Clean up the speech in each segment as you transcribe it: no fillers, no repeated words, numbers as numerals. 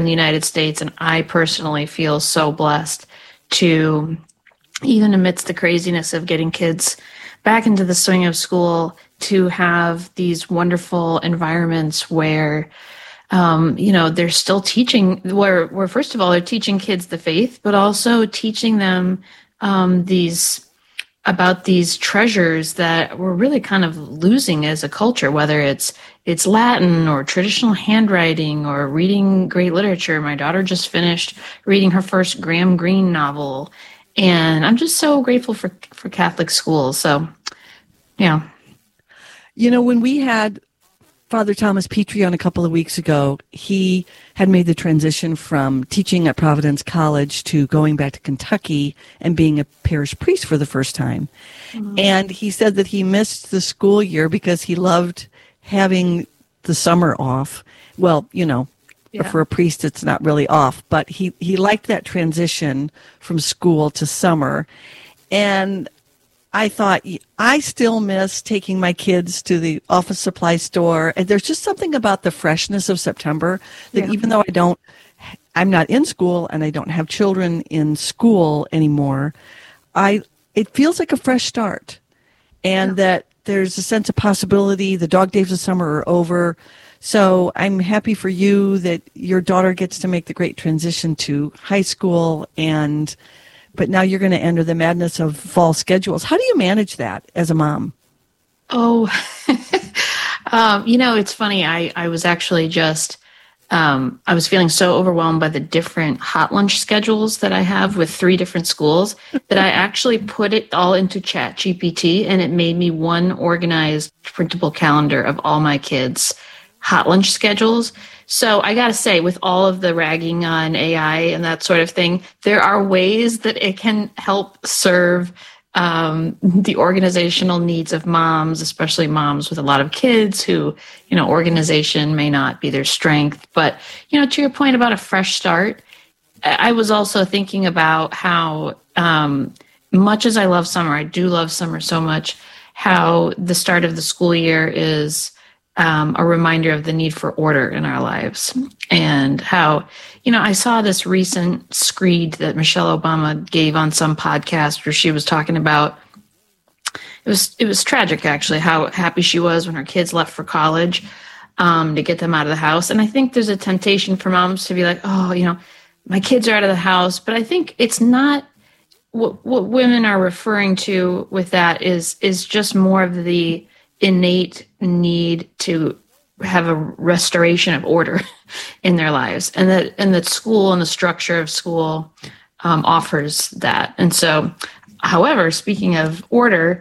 the United States, and I personally feel so blessed to, even amidst the craziness of getting kids back into the swing of school, to have these wonderful environments where they're still teaching, where first of all, they're teaching kids the faith, but also teaching them these treasures that we're really kind of losing as a culture, whether it's Latin or traditional handwriting or reading great literature. My daughter just finished reading her first Graham Greene novel, and I'm just so grateful for Catholic schools. So, yeah. When we had Father Thomas Petrie on a couple of weeks ago, he had made the transition from teaching at Providence College to going back to Kentucky and being a parish priest for the first time. Mm-hmm. And he said that he missed the school year because he loved having the summer off. Well, for a priest, it's not really off, but he liked that transition from school to summer. And I thought, I still miss taking my kids to the office supply store. And there's just something about the freshness of September that even though I'm not in school and I don't have children in school anymore, it feels like a fresh start. And that there's a sense of possibility. The dog days of summer are over. So I'm happy for you that your daughter gets to make the great transition to high school, but now you're going to enter the madness of fall schedules. How do you manage that as a mom? Oh, it's funny. I was actually I was feeling so overwhelmed by the different hot lunch schedules that I have with 3 different schools that I actually put it all into ChatGPT, and it made me one organized printable calendar of all my kids' hot lunch schedules. So I got to say, with all of the ragging on AI and that sort of thing, there are ways that it can help serve the organizational needs of moms, especially moms with a lot of kids who, organization may not be their strength. But, to your point about a fresh start, I was also thinking about how much as I love summer, I do love summer so much, how the start of the school year is a reminder of the need for order in our lives, and how, I saw this recent screed that Michelle Obama gave on some podcast where she was talking about, it was tragic actually, how happy she was when her kids left for college, to get them out of the house. And I think there's a temptation for moms to be like, oh, my kids are out of the house. But I think it's not what women are referring to with that is just more of the innate need to have a restoration of order in their lives, and that school and the structure of school offers that. And so, however, speaking of order,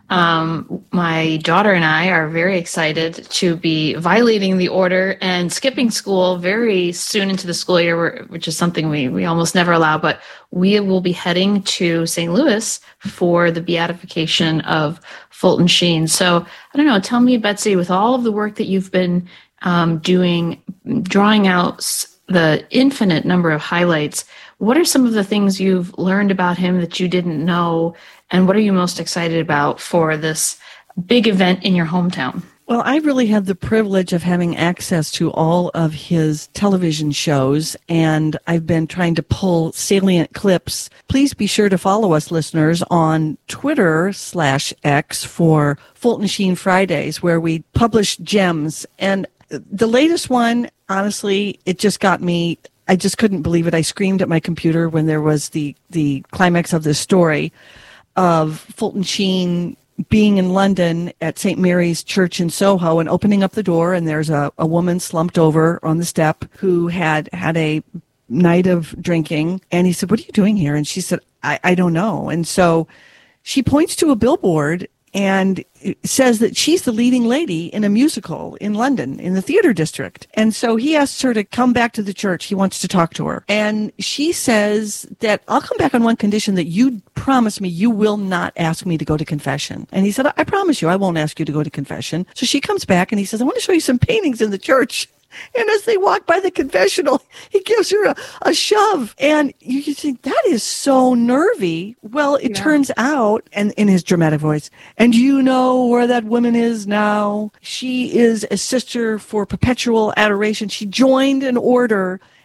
my daughter and I are very excited to be violating the order and skipping school very soon into the school year, which is something we almost never allow, but we will be heading to St. Louis for the beatification of Fulton Sheen. So I don't know, tell me, Betsy, with all of the work that you've been doing, drawing out the infinite number of highlights, what are some of the things you've learned about him that you didn't know? And what are you most excited about for this big event in your hometown? Well, I really had the privilege of having access to all of his television shows, and I've been trying to pull salient clips. Please be sure to follow us, listeners, on Twitter/X for Fulton Sheen Fridays, where we publish gems. And the latest one, honestly, it just got me. I just couldn't believe it. I screamed at my computer when there was the climax of this story of Fulton Sheen being in London at St. Mary's Church in Soho and opening up the door, and there's a woman slumped over on the step who had a night of drinking. And he said, "What are you doing here?" And she said, I don't know. And so she points to a billboard and says that she's the leading lady in a musical in London, in the theater district. And so he asks her to come back to the church. He wants to talk to her. And she says that, "I'll come back on one condition, that you promise me you will not ask me to go to confession." And he said, "I promise you I won't ask you to go to confession." So she comes back and he says, "I want to show you some paintings in the church." And as they walk by the confessional, he gives her a shove. And you think, that is so nervy. Well, it turns out, and in his dramatic voice, "And you know where that woman is now? She is a sister for perpetual adoration. She joined an order